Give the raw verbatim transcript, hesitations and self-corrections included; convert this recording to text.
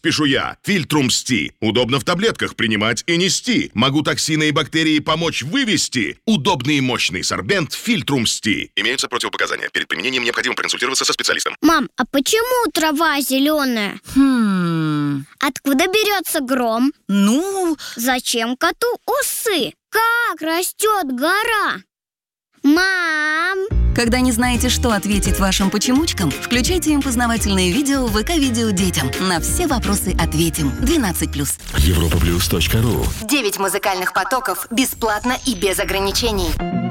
пишу я. Фильтрум Сти. Удобно в таблетках принимать и нести. Могу токсины и бактерии помочь вывести. Удобный и мощный сорбент Фильтрум Сти. Имеются противопоказания. Перед применением необходимо проконсультироваться со специалистом. Мам, а почему трава зеленая? Хм... Откуда берется гром? Ну... Зачем коту усы? Как растет гора? Мам! Когда не знаете, что ответить вашим почемучкам, включайте им познавательные видео в ВК-видео детям. На все вопросы ответим. двенадцать плюс. Европа плюс точка ру. Девять музыкальных потоков бесплатно и без ограничений.